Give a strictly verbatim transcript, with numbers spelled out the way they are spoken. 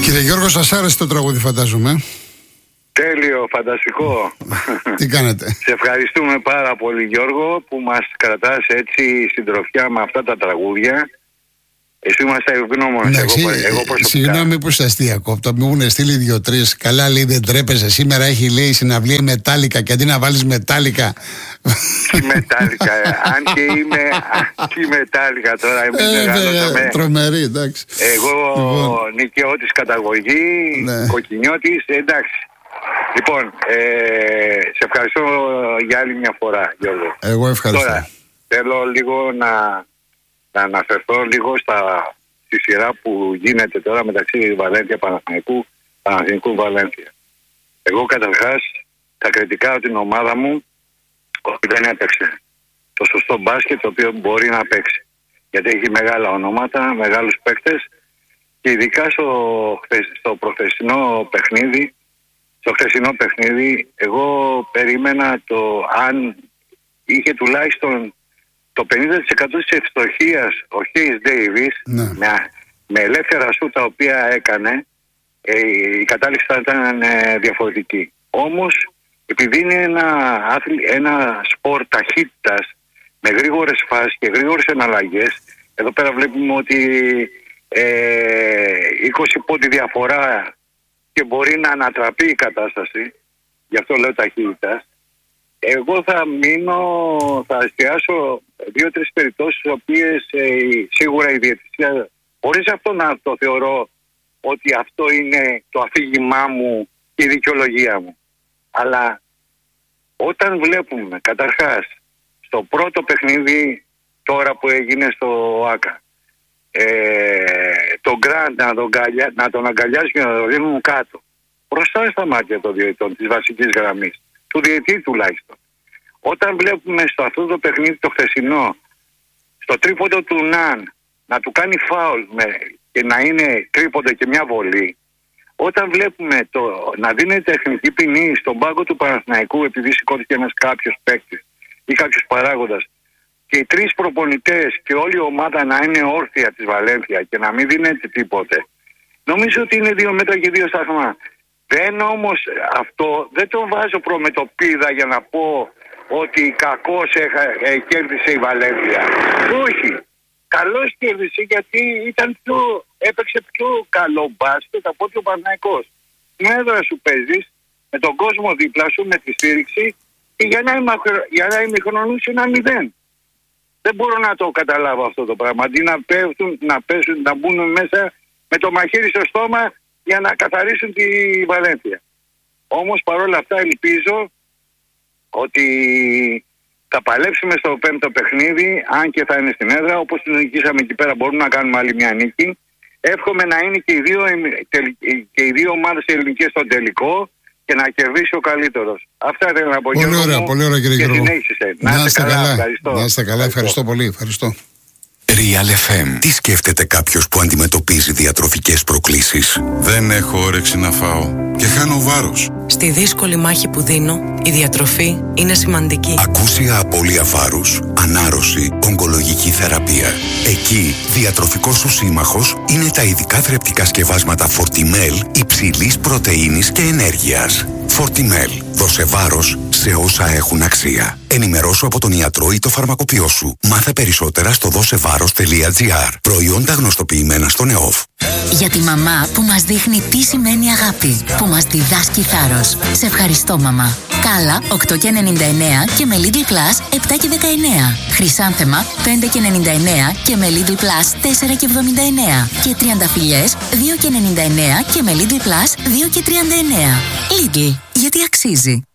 Κύριε Γιώργο, σας άρεσε το τραγούδι, φαντάζομαι. Τέλειο, φανταστικό. Τι κάνετε? Σε ευχαριστούμε πάρα πολύ, Γιώργο, που μας κρατάς έτσι συντροφιά με αυτά τα τραγούδια. Εσύ είμαστε ευγνώμονες. Εγώ, εγώ προσωπικά. Συγγνώμη που σας διακόπτω. Μου έχουν στείλει δύο-τρεις. Καλά, λέει, δεν τρέπεσαι. Σήμερα έχει, λέει, συναυλία Μετάλλικα. Και αντί να βάλεις Μετάλλικα. Τι Μετάλλικα, αν και είμαι τι Μετάλλικα τώρα. Ε, ε, τρομερή, εντάξει. Εγώ λοιπόν, νοικαιώτης καταγωγή, ναι. Κοκκινιώτης, εντάξει. Λοιπόν, ε, σε ευχαριστώ για άλλη μια φορά, Γιώργο. Εγώ ευχαριστώ. Τώρα, θέλω λίγο να, να αναφερθώ λίγο στα, στη σειρά που γίνεται τώρα μεταξύ Βαλένθια Παναθηναϊκού, Παναθηναϊκού Βαλένθια. Εγώ καταρχάς θα κριτικάρω την ομάδα μου ότι δεν έπαιξε το σωστό μπάσκετ το οποίο μπορεί να παίξει. Γιατί έχει μεγάλα ονόματα, μεγάλους παίκτες και ειδικά στο, στο προχθεσινό παιχνίδι Στο χθεσινό παιχνίδι, εγώ περίμενα το αν είχε τουλάχιστον το πενήντα τοις εκατό της ευστοχίας ο Χέις Ντέιβις, ναι. με, με ελεύθερα σου τα οποία έκανε, ε, η κατάληξη θα ήταν ε, διαφορετική. Όμως, επειδή είναι ένα, ένα σπορ ταχύτητας με γρήγορες φάσεις και γρήγορες εναλλαγές, εδώ πέρα βλέπουμε ότι ε, είκοσι πόντι διαφορά και μπορεί να ανατραπεί η κατάσταση, γι' αυτό λέω ταχύτητα. Εγώ θα μείνω, θα εστιάσω δύο-τρεις περιπτώσεις, οι οποίες ε, σίγουρα η διαιτησία, χωρίς αυτό να το θεωρώ ότι αυτό είναι το αφήγημά μου και η δικαιολογία μου. Αλλά όταν βλέπουμε καταρχάς στο πρώτο παιχνίδι τώρα που έγινε στο ΆΚΑ, Ε, τον Γκραντ να τον, να τον αγκαλιάζουν και να τον ρίχνουν κάτω μπροστά στα μάτια των διαιτητών της βασικής γραμμής, του διαιτητή τουλάχιστον. Όταν βλέπουμε στο αυτό το παιχνίδι το χθεσινό, στο τρίποντο του Ναν να του κάνει φάουλ με, και να είναι τρίποντο και μια βολή, όταν βλέπουμε το, να δίνεται τεχνική ποινή στον πάγκο του Παναθηναϊκού επειδή σηκώθηκε ένας κάποιος παίκτης ή κάποιος παράγοντας, και οι τρεις προπονητές και όλη η ομάδα να είναι όρθια της Βαλένθια και να μην δίνεται τίποτε, νομίζω ότι είναι δύο μέτρα και δύο σταθμά. Δεν όμως αυτό, δεν το βάζω προμετωπίδα για να πω ότι κακώς ε, κέρδισε η Βαλένθια. Όχι. Καλώς κέρδισε γιατί ήταν πιο, έπαιξε πιο καλό μπάσκετ από ότι ο Παναθηναϊκός. Την έδρα σου παίζεις με τον κόσμο δίπλα σου, με τη στήριξη και για ένα ημιχρονούς είναι ένα μηδέν. Δεν μπορώ να το καταλάβω αυτό το πράγμα. Αντί να πέφτουν, να πέσουν, να μπουν μέσα με το μαχαίρι στο στόμα για να καθαρίσουν τη Βαλένθια. Όμως παρόλα αυτά ελπίζω ότι θα παλέψουμε στο πέμπτο παιχνίδι, αν και θα είναι στην έδρα, όπως την νικήσαμε εκεί πέρα μπορούμε να κάνουμε άλλη μια νίκη. Εύχομαι να είναι και οι δύο, και οι δύο ομάδες ελληνικές στο τελικό και να κερδίσει ο καλύτερος. Αυτά ήθελα να πω. Πολύ ωραία, πολύ ωραία κύριε Γιώργο. Να είστε καλά, καλά. Ευχαριστώ. Να είστε καλά, ευχαριστώ πολύ. Ευχαριστώ. Real εφ εμ. Τι σκέφτεται κάποιος που αντιμετωπίζει διατροφικές προκλήσεις? Δεν έχω όρεξη να φάω και χάνω βάρος. Στη δύσκολη μάχη που δίνω, η διατροφή είναι σημαντική. Ακούσια απώλεια βάρους, ανάρρωση, ογκολογική θεραπεία. Εκεί, διατροφικός σου σύμμαχος είναι τα ειδικά θρεπτικά σκευάσματα Fortimel υψηλής πρωτεΐνης και ενέργειας. Fortimel. Δώσε βάρος σε όσα έχουν αξία. Ενημερώσου από τον ιατρό ή το φαρμακοποιό σου. Μάθε περισσότερα στο δώσεβάρος τελεία τζι άρ. Προϊόντα γνωστοποιημένα στον ΕΟΦ. Για τη μαμά που μας δείχνει τι σημαίνει αγάπη, που μας διδάσκει θάρρος. Σε ευχαριστώ, μαμά. Κάλα οκτώ και ενενήντα εννέα και με Lidl Plus επτά και δεκαεννέα. Χρυσάνθεμα πέντε και ενενήντα εννέα και με Lidl Plus τέσσερα και εβδομήντα εννέα. Και τριανταφυλλιές δύο και ενενήντα εννέα και με Lidl Plus δύο και τριάντα εννέα. Lidl, γιατί αξίζει.